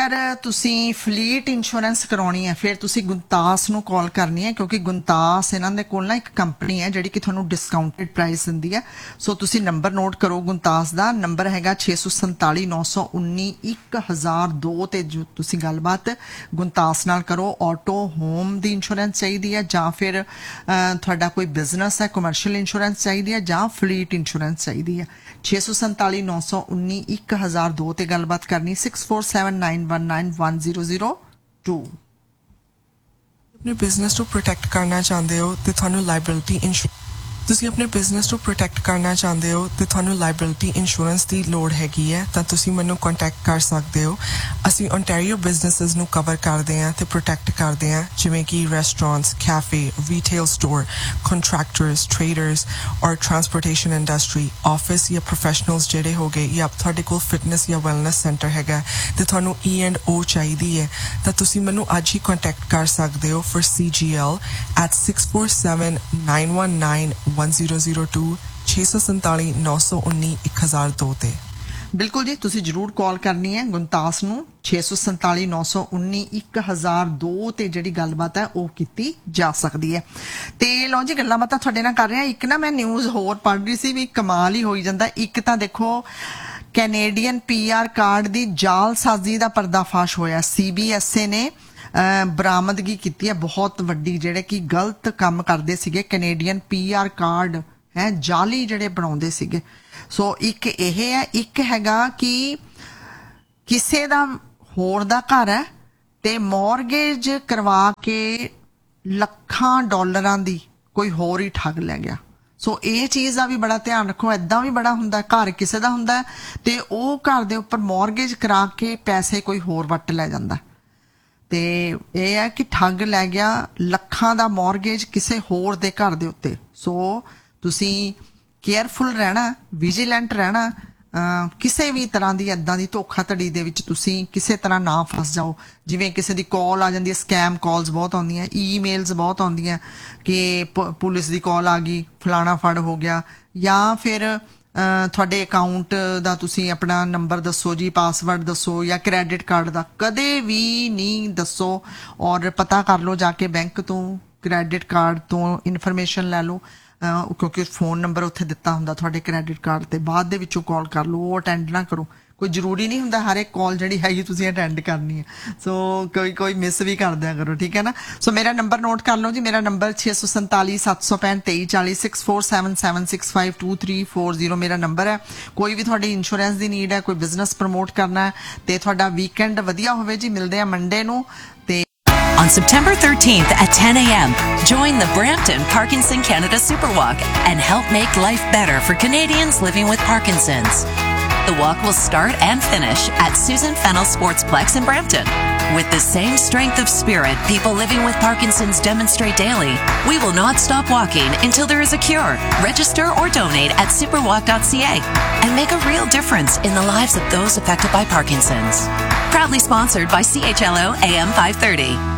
अगर तुसी फलीट इंश्योरेंस करवानी है फिर तुसी गुंतास नूं कॉल करनी है क्योंकि गुंतास इन्हां दे कोल ना एक कंपनी है जिहड़ी कि तुहानूं डिस्काउंटेड प्राइस दिंदी है। सो तुसी नंबर नोट करो गुंतास दा नंबर हैगा 647 919 1002 ते जो तुसी गलबात गुंतास नाल करो। ऑटो होम दी इंश्योरेंस चाहिदी है जां फिर तुहाडा कोई बिजनेस है कमर्शियल इंश्योरेंस चाहिदी है जां फलीट इंश्योरेंस चाहिदी है। 647 919 1002 ते गलबात करनी 6479191002। अपने बिजनेस को प्रोटेक्ट करना चाहते हो तो थानू लाइबिलिटी इंश्योरेंस ਤੁਸੀਂ ਆਪਣੇ ਬਿਜ਼ਨਸ ਨੂੰ ਪ੍ਰੋਟੈਕਟ ਕਰਨਾ ਚਾਹੁੰਦੇ ਹੋ ਤੇ ਤੁਹਾਨੂੰ ਲਾਇਬਿਲਿਟੀ ਇੰਸ਼ੋਰੈਂਸ ਦੀ ਲੋੜ ਹੈਗੀ ਹੈ ਤਾਂ ਤੁਸੀਂ ਮੈਨੂੰ ਕੰਟੈਕਟ ਕਰ ਸਕਦੇ ਹੋ। ਅਸੀਂ ਓਨਟਾਰੀਓ ਬਿਜ਼ਨੈਸਸ ਨੂੰ ਕਵਰ ਕਰਦੇ ਹਾਂ ਤੇ ਪ੍ਰੋਟੈਕਟ ਕਰਦੇ ਹਾਂ ਜਿਵੇਂ ਕਿ restaurants cafe retail store contractors traders ਔਰ ਟਰਾਂਸਪੋਰਟੇਸ਼ਨ ਇੰਡਸਟਰੀ ਆਫਿਸ ਜਾਂ ਪ੍ਰੋਫੈਸ਼ਨਲਸ ਜਿਹੜੇ ਹੋ ਗਏ ਜਾਂ ਤੁਹਾਡੇ ਕੋਲ ਫਿਟਨੈਸ ਜਾਂ ਵੈਲਨੈਸ ਸੈਂਟਰ ਹੈਗਾ ਤੇ ਤੁਹਾਨੂੰ E&O ਚਾਹੀਦੀ ਹੈ ਤਾਂ ਤੁਸੀਂ ਮੈਨੂੰ ਅੱਜ ਹੀ ਕੰਟੈਕਟ ਕਰ ਸਕਦੇ ਹੋ for CGL at 647-919 1002 647 919 1002 ਤੇ। ਬਿਲਕੁਲ ਜੀ ਤੁਸੀਂ ਜਰੂਰ ਕਾਲ ਕਰਨੀ ਹੈ ਗੁੰਤਾਸ ਨੂੰ 647 919 1002 ਤੇ ਜਿਹੜੀ ਗੱਲਬਾਤ ਹੈ ਉਹ ਕੀਤੀ ਜਾ ਸਕਦੀ ਹੈ। ਤੇ ਲਓ ਜੀ ਗੱਲਾਂ ਬਾਤਾਂ ਤੁਹਾਡੇ ਨਾਲ ਕਰ ਰਹੇ ਹਾਂ। ਇੱਕ ਨਾ ਮੈਂ ਨਿਊਜ਼ ਹੋਰ ਪੜ੍ਹ ਰਹੀ ਸੀ ਵੀ ਕਮਾਲ ਹੀ ਹੋਈ ਜਾਂਦਾ। ਇੱਕ ਤਾਂ ਦੇਖੋ ਕੈਨੇਡੀਅਨ PR ਕਾਰਡ ਦੀ ਜਾਲਸਾਜ਼ੀ ਦਾ ਪਰਦਾਫਾਸ਼ ਹੋਇਆ। CBSA ਨੇ ਬਰਾਮਦਗੀ ਕੀਤੀ ਹੈ ਬਹੁਤ ਵੱਡੀ ਜਿਹੜੇ ਕਿ ਗਲਤ ਕੰਮ ਕਰਦੇ ਸੀਗੇ ਕੈਨੇਡੀਅਨ PR ਕਾਰਡ ਹੈ ਜਾਲੀ ਜਿਹੜੇ ਬਣਾਉਂਦੇ ਸੀਗੇ। ਸੋ ਇੱਕ ਇਹ ਹੈ ਇੱਕ ਹੈਗਾ ਕਿ ਕਿਸੇ ਦਾ ਹੋਰ ਦਾ ਘਰ ਹੈ ਤੇ ਮੌਰਗੇਜ ਕਰਵਾ ਕੇ ਲੱਖਾਂ ਡਾਲਰਾਂ ਦੀ ਕੋਈ ਹੋਰ ਹੀ ਠੱਗ ਲੈ ਗਿਆ। ਸੋ ਇਹ ਚੀਜ਼ ਦਾ ਵੀ ਬੜਾ ਧਿਆਨ ਰੱਖੋ। ਏਦਾਂ ਵੀ ਬੜਾ ਹੁੰਦਾ ਘਰ ਕਿਸੇ ਦਾ ਹੁੰਦਾ ਤੇ ਉਹ ਘਰ ਦੇ ਉੱਪਰ ਮੌਰਗੇਜ ਕਰਾ ਕੇ ਪੈਸੇ ਕੋਈ ਹੋਰ ਵੱਟ ਲੈ ਜਾਂਦਾ ਤੇ ਇਹ ਹੈ ਕਿ ਠੱਗ ਲੈ ਗਿਆ ਲੱਖਾਂ ਦਾ ਮੌਰਗੇਜ ਕਿਸੇ ਹੋਰ ਦੇ ਘਰ ਦੇ ਉੱਤੇ। ਸੋ ਤੁਸੀਂ ਕੇਅਰਫੁਲ ਰਹਿਣਾ ਵਿਜੀਲੈਂਟ ਰਹਿਣਾ ਕਿਸੇ ਵੀ ਤਰ੍ਹਾਂ ਦੀ ਇੱਦਾਂ ਦੀ ਧੋਖਾਧੜੀ ਦੇ ਵਿੱਚ ਤੁਸੀਂ ਕਿਸੇ ਤਰ੍ਹਾਂ ਨਾ ਫਸ ਜਾਓ। ਜਿਵੇਂ ਕਿਸੇ ਦੀ ਕਾਲ ਆ ਜਾਂਦੀ ਹੈ ਸਕੈਮ ਕਾਲਸ ਬਹੁਤ ਆਉਂਦੀਆਂ ਈਮੇਲਸ ਬਹੁਤ ਆਉਂਦੀਆਂ ਕਿ ਪੁਲਿਸ ਦੀ ਕਾਲ ਆ ਗਈ ਫਲਾਣਾ ਫੜ ਹੋ ਗਿਆ ਜਾਂ ਫਿਰ ਤੁਹਾਡੇ ਅਕਾਊਂਟ ਦਾ ਤੁਸੀਂ ਆਪਣਾ ਨੰਬਰ ਦੱਸੋ ਜੀ ਪਾਸਵਰਡ ਦੱਸੋ ਜਾਂ ਕ੍ਰੈਡਿਟ ਕਾਰਡ ਦਾ ਕਦੇ ਵੀ ਨਹੀਂ ਦੱਸੋ ਔਰ ਪਤਾ ਕਰ ਲਓ ਜਾ ਕੇ ਬੈਂਕ ਤੋਂ ਕ੍ਰੈਡਿਟ ਕਾਰਡ ਤੋਂ ਇਨਫੋਰਮੇਸ਼ਨ ਲੈ ਲਓ ਕਿਉਂਕਿ ਫੋਨ ਨੰਬਰ ਉੱਥੇ ਦਿੱਤਾ ਹੁੰਦਾ ਤੁਹਾਡੇ ਕ੍ਰੈਡਿਟ ਕਾਰਡ ਤੇ ਬਾਅਦ ਦੇ ਵਿੱਚੋਂ ਕਾਲ ਕਰ ਲਓ ਉਹ ਅਟੈਂਡ ਨਾ ਕਰੋ। ਕੋਈ ਜ਼ਰੂਰੀ ਨਹੀਂ ਹੁੰਦਾ ਹਰ ਇੱਕ ਕਾਲ ਜਿਹੜੀ ਹੈਗੀ ਤੁਸੀਂ ਅਟੈਂਡ ਕਰਨੀ ਹੈ। ਸੋ ਕੋਈ ਮਿਸ ਵੀ ਕਰ ਦਿਆ ਕਰੋ ਠੀਕ ਹੈ ਨਾ। ਸੋ ਮੇਰਾ ਨੰਬਰ ਨੋਟ ਕਰ ਲਓ ਜੀ ਮੇਰਾ ਨੰਬਰ 647 765 2340 6477652340 ਮੇਰਾ ਨੰਬਰ ਹੈ। ਕੋਈ ਵੀ ਤੁਹਾਡੀ ਇੰਸ਼ੋਰੈਂਸ ਦੀ ਨੀਡ ਹੈ ਕੋਈ ਬਿਜ਼ਨਸ ਪ੍ਰਮੋਟ ਕਰਨਾ ਹੈ ਤੇ ਤੁਹਾਡਾ ਵੀਕਐਂਡ ਵਧੀਆ ਹੋਵੇ ਜੀ। ਮਿਲਦੇ ਆ ਮੰਡੇ ਨੂੰ ਤੇ On September 13th at 10 a.m., join the Brampton Parkinson Canada Superwalk and help make life better for Canadians living with Parkinson's. The walk will start and finish at Susan Fennell Sportsplex in Brampton. With the same strength of spirit people living with Parkinson's demonstrate daily, we will not stop walking until there is a cure. Register or donate at superwalk.ca and make a real difference in the lives of those affected by Parkinson's. Proudly sponsored by CHLO AM 530.